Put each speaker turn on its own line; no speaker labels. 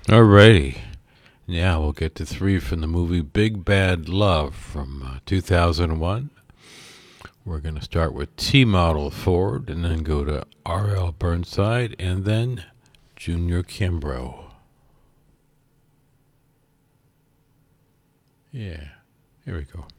Alrighty. Now we'll get to three from the movie Big Bad Love from 2001. We're going to start with T Model Ford and then go to R.L. Burnside and then Junior Kimbrough. Yeah, here we go.